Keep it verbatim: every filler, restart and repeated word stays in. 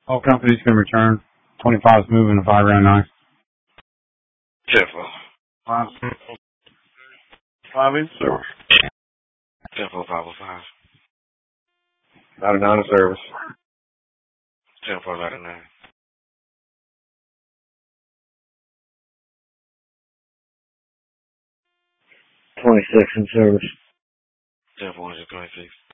All companies can return. twenty-five is moving if I ran nice. Tempo. Five. Five in service. Tempo five oh five. ninety-nine in service. Tempo ninety-nine. twenty-six in service. Tempo one twenty-six.